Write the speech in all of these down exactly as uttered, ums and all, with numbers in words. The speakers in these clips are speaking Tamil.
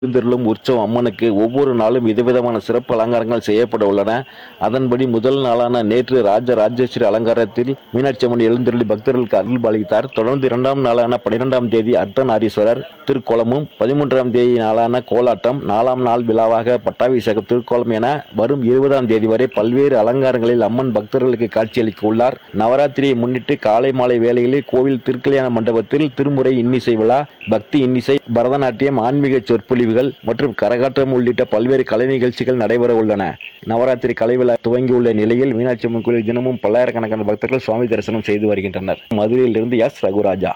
எழுந்தருளும் உற்சவம் அம்மனுக்கு ஒவ்வொரு நாளும் விதவிதமான சிறப்பு அலங்காரங்கள் செய்யப்பட உள்ளன. அதன்படி முதல் நாளான நேற்று ராஜ ராஜேஸ்வரி அலங்காரத்தில் மீனாட்சி அம்மன் எழுந்தருளி பக்தர்களுக்கு அருள் பாலித்தார். தொடர்ந்து இரண்டாம் நாளான பனிரெண்டாம் தேதி அர்த்தநாரீஸ்வரர் திருக்கோலமும், பதிமூன்றாம் தேதி நாளான கோலாட்டம், நாலாம் நாள் விழாவாக பட்டாபிஷேகம், திருக்கோலம் என வரும் இருபதாம் தேதி வரை பல்வேறு அலங்காரங்களில் அம்மன் பக்தர்களுக்கு காட்சியளிக்க உள்ளார். நவராத்திரியை முன்னிட்டு காலை மாலை வேளைகளில் கோவில் திருக்கல்யாண மண்டபத்தில் திருமுறை இன்னிசை விழா, பக்தி இன்னிசை, பரதநாட்டியம், ஆன்மீக சொற்பொழிவுகள் மற்றும் கரகாட்டம் உள்ளிட்ட பல்வேறு கலை நிகழ்ச்சிகள் நடைபெற உள்ளன. நவராத்திரி கலை விழா துவங்கியுள்ள நிலையில் மீனாட்சி அம்மன் கோயில் தினமும் பல்லாயிரக்கணக்கான பக்தர்கள் சுவாமி தரிசனம் செய்து வருகின்றனர். மதுரையிலிருந்து எஸ் ரகுராஜா.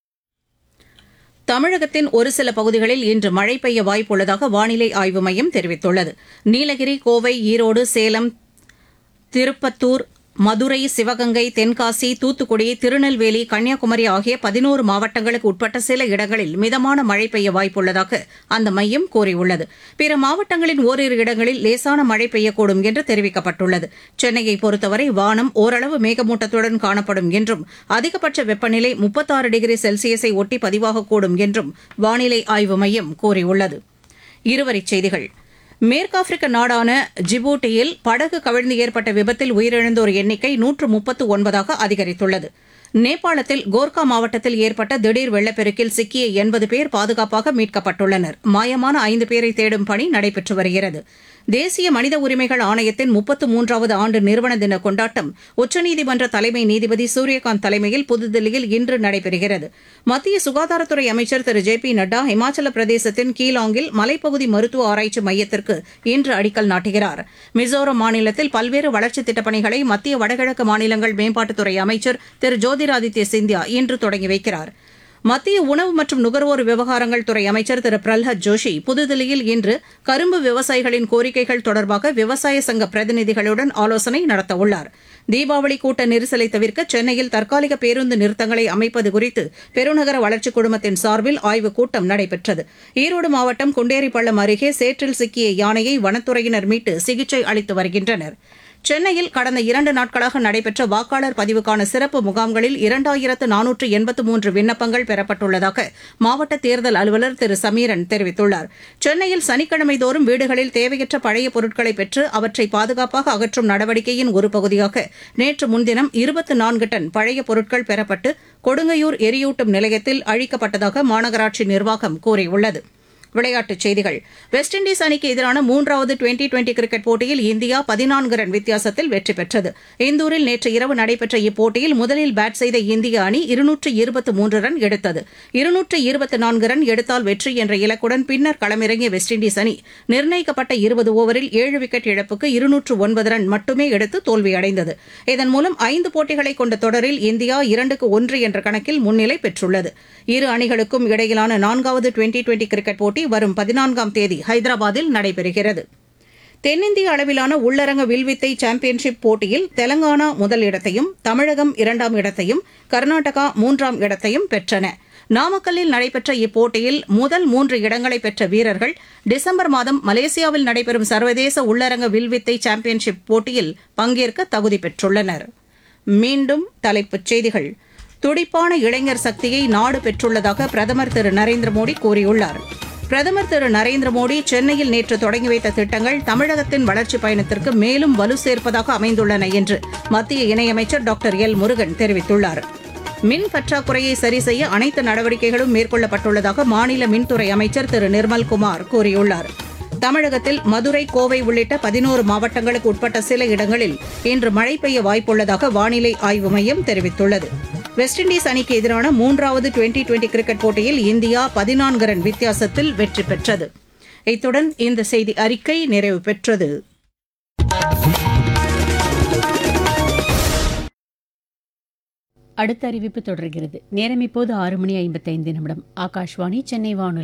தமிழகத்தின் ஒரு சில பகுதிகளில் இன்று மழை பெய்ய வாய்ப்புள்ளதாக வானிலை ஆய்வு மையம் தெரிவித்துள்ளது. நீலகிரி, கோவை, ஈரோடு, சேலம், திருப்பத்தூர், மதுரை, சிவகங்கை, தென்காசி, தூத்துக்குடி, திருநெல்வேலி, கன்னியாகுமரி ஆகிய பதினோரு மாவட்டங்களுக்கு உட்பட்ட சில இடங்களில் மிதமான மழை பெய்ய வாய்ப்புள்ளதாக அந்த மையம் கூறியுள்ளது. பிற மாவட்டங்களின் ஓரிரு இடங்களில் லேசான மழை பெய்யக்கூடும் என்று தெரிவிக்கப்பட்டுள்ளது. சென்னையை பொறுத்தவரை வானம் ஓரளவு மேகமூட்டத்துடன் காணப்படும் என்றும் அதிகபட்ச வெப்பநிலை முப்பத்தாறு டிகிரி செல்சியஸை ஒட்டி பதிவாகக்கூடும் என்றும் வானிலை ஆய்வு மையம் கூறியுள்ளது. இருவரிச் செய்திகள். மேற்காப்பிரிக்க நாடான ஜிபூட்டியில் படகு கவிழ்ந்து ஏற்பட்ட விபத்தில் உயிரிழந்தோர் எண்ணிக்கை நூற்று முப்பத்து ஒன்பதாக அதிகரித்துள்ளது. நேபாளத்தில் கோர்கா மாவட்டத்தில் ஏற்பட்ட திடீர் வெள்ளப்பெருக்கில் சிக்கிய எண்பது பேர் பாதுகாப்பாக மீட்கப்பட்டுள்ளனர். மாயமான ஐந்து பேரை தேடும் பணி நடைபெற்று வருகிறது. தேசிய மனித உரிமைகள் ஆணையத்தின் முப்பத்து மூன்றாவது ஆண்டு நிறுவன தின கொண்டாட்டம் உச்சநீதிமன்ற தலைமை நீதிபதி சூரியகாந்த் தலைமையில் புதுதில்லியில் இன்று நடைபெறுகிறது. மத்திய சுகாதாரத்துறை அமைச்சர் திரு ஜே பி நட்டா இமாச்சல பிரதேசத்தின் கீலாங்கில் மலைப்பகுதி மருத்துவ ஆராய்ச்சி மையத்திற்கு இன்று அடிக்கல் நாட்டுகிறார். மிசோரம் மாநிலத்தில் பல்வேறு வளர்ச்சித் திட்டப் பணிகளை மத்திய வடகிழக்கு மாநிலங்கள் மேம்பாட்டுத்துறை அமைச்சர் திரு ஜோதிராதித்ய சிந்தியா இன்று தொடங்கி வைக்கிறார். மத்திய உணவு மற்றும் நுகர்வோர் விவகாரங்கள் துறை அமைச்சர் திரு பிரல்ஹத் ஜோஷி புதுதில்லியில் இன்று கரும்பு விவசாயிகளின் கோரிக்கைகள் தொடர்பாக விவசாய சங்க பிரதிநிதிகளுடன் ஆலோசனை நடத்தவுள்ளார். தீபாவளி கூட்ட நெரிசலை தவிர்க்க சென்னையில் தற்காலிக பேருந்து நிறுத்தங்களை அமைப்பது குறித்து பெருநகர வளர்ச்சிக் குழுமத்தின் சார்பில் ஆய்வுக் கூட்டம் நடைபெற்றது. ஈரோடு மாவட்டம் குண்டேரிப்பள்ளம் அருகே சேற்றில் சிக்கிய யானையை வனத்துறையினர் மீட்டு சிகிச்சை அளித்து வருகின்றனர். சென்னையில் கடந்த இரண்டு நாட்களாக நடைபெற்ற வாக்காளர் பதிவுக்கான சிறப்பு முகாம்களில் இரண்டாயிரத்து நானூற்று எண்பத்து மூன்று விண்ணப்பங்கள் பெறப்பட்டுள்ளதாக மாவட்ட தேர்தல் அலுவலர் திரு சமீரன் தெரிவித்துள்ளார். சென்னையில் சனிக்கிழமை தோறும் வீடுகளில் தேவையற்ற பழைய பொருட்களை பெற்று அவற்றை பாதுகாப்பாக அகற்றும் நடவடிக்கையின் ஒரு பகுதியாக நேற்று முன்தினம் இருபத்து நான்கு டன் பழைய பொருட்கள் பெறப்பட்டு கொடுங்கையூர் எரியூட்டும் நிலையத்தில் அழிக்கப்பட்டதாக மாநகராட்சி நிர்வாகம் கூறியுள்ளது. விளையாட்டுச் செய்திகள். வெஸ்ட் இண்டீஸ் அணிக்கு எதிரான மூன்றாவது டுவெண்டி டுவெண்டி கிரிக்கெட் போட்டியில் இந்தியா பதினான்கு ரன் வித்தியாசத்தில் வெற்றி பெற்றது. இந்தூரில் நேற்று இரவு நடைபெற்ற இப்போட்டியில் முதலில் பேட் செய்த இந்திய அணி இருநூற்று இருபத்து மூன்று ரன் எடுத்தது. இருநூற்று இருபத்து நான்கு ரன் எடுத்தால் வெற்றி என்ற இலக்குடன் பின்னர் களமிறங்கிய வெஸ்ட் இண்டீஸ் அணி நிர்ணயிக்கப்பட்ட இருபது ஓவரில் ஏழு விக்கெட் இழப்புக்கு இருநூற்று ஒன்பது ரன் மட்டுமே எடுத்து தோல்வியடைந்தது. இதன் மூலம் ஐந்து போட்டிகளை கொண்ட தொடரில் இந்தியா இரண்டுக்கு ஒன்று என்ற கணக்கில் முன்னிலை பெற்றுள்ளது. இரு அணிகளுக்கும் இடையிலான நான்காவது டுவெண்டி டுவெண்டி கிரிக்கெட் போட்டி வரும் பதினான்காம் தேதி ஹைதராபாத்தில் நடைபெறுகிறது. தென்னிந்திய அளவிலான உள்ளரங்க வில்வித்தை சாம்பியன்ஷிப் போட்டியில் தெலங்கானா முதல் இடத்தையும், தமிழகம் இரண்டாம் இடத்தையும், கர்நாடகா மூன்றாம் இடத்தையும் பெற்றன. நாமக்கல்லில் நடைபெற்ற இப்போட்டியில் முதல் மூன்று இடங்களை பெற்ற வீரர்கள் டிசம்பர் மாதம் மலேசியாவில் நடைபெறும் சர்வதேச உள்ளரங்க வில்வித்தை சாம்பியன்ஷிப் போட்டியில் பங்கேற்க தகுதி பெற்றுள்ளனர். மீண்டும் தலைப்புச் செய்திகள். துடிப்பான இளைஞர் சக்தியை நாடு பெற்றுள்ளதாக பிரதமர் திரு நரேந்திர மோடி கூறியுள்ளார். பிரதமர் திரு நரேந்திர மோடி சென்னையில் நேற்று தொடங்கி வைத்த திட்டங்கள் தமிழகத்தின் வளர்ச்சிப் பயணத்திற்கு மேலும் வலு சேர்ப்பதாக அமைந்துள்ளன என்று மத்திய இணையமைச்சர் டாக்டர் எல் முருகன் தெரிவித்துள்ளார். மின் பற்றாக்குறையை சரி செய்ய அனைத்து நடவடிக்கைகளும் மேற்கொள்ளப்பட்டுள்ளதாக மாநில மின்துறை அமைச்சர் திரு நிர்மல்குமார் கூறியுள்ளார். தமிழகத்தில் மதுரை, கோவை உள்ளிட்ட பதினோரு மாவட்டங்களுக்கு உட்பட்ட சில இடங்களில் இன்று மழை பெய்ய வாய்ப்புள்ளதாக வானிலை ஆய்வு மையம் தெரிவித்துள்ளது. வெஸ்ட் இண்டீஸ் அணிக்கு எதிரான மூன்றாவது டுவெண்டி டுவெண்டி கிரிக்கெட் போட்டியில் இந்தியா பதினான்கு ரன் வித்தியாசத்தில் வெற்றி பெற்றது. இத்துடன் இந்த செய்தி அறிக்கை நிறைவு பெற்றது. அடுத்த அறிவிப்பு தொடர்கிறது. நேரம் இப்போது ஆறு மணி ஐம்பத்தைந்து நிமிடம். ஆகாஷ்வாணி, சென்னை வானொலி.